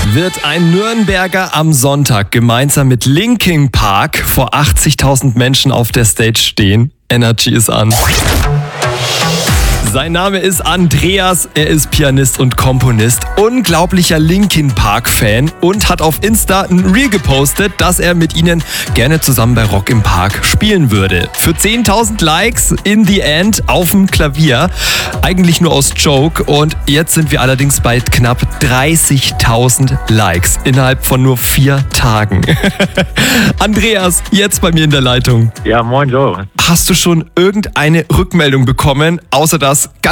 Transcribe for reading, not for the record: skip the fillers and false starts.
Wird ein Nürnberger am Sonntag gemeinsam mit Linkin Park vor 80.000 Menschen auf der Stage stehen? Energy ist an. Sein Name ist Andreas, er ist Pianist und Komponist, unglaublicher Linkin Park-Fan und hat auf Insta ein Reel gepostet, dass er mit ihnen gerne zusammen bei Rock im Park spielen würde. Für 10.000 Likes in the end auf dem Klavier, eigentlich nur aus Joke, und jetzt sind wir allerdings bei knapp 30.000 Likes innerhalb von nur 4 Tagen. Andreas, jetzt bei mir in der Leitung. Ja, moin Joe. Hast du schon irgendeine Rückmeldung bekommen, außer das